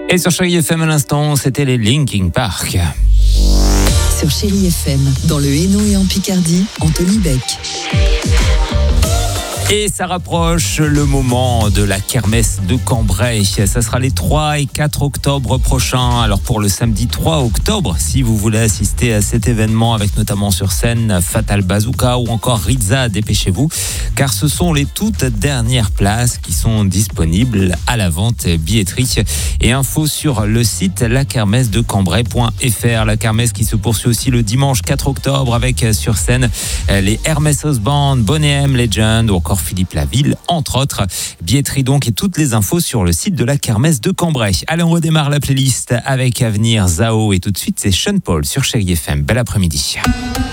Et sur Chérie FM à l'instant, c'était les Linkin Park. Sur Chérie FM, dans le Hainaut et en Picardie, Anthony Beck. Et ça rapproche le moment de la kermesse de Cambrai. Ça sera les 3 et 4 octobre prochains. Alors pour le samedi 3 octobre, si vous voulez assister à cet événement avec notamment sur scène Fatal Bazooka ou encore Rizza, dépêchez-vous car ce sont les toutes dernières places qui sont disponibles à la vente billetterie. Et info sur le site lakermesdecambrai.fr. La kermesse qui se poursuit aussi le dimanche 4 octobre avec sur scène les Hermès House Band, Boney M, Legend ou encore Philippe Laville, entre autres. Billetterie donc et toutes les infos sur le site de la kermesse de Cambrai. Allez, on redémarre la playlist avec Avenir, Zao et tout de suite c'est Sean Paul sur Chérie FM. Bel après-midi.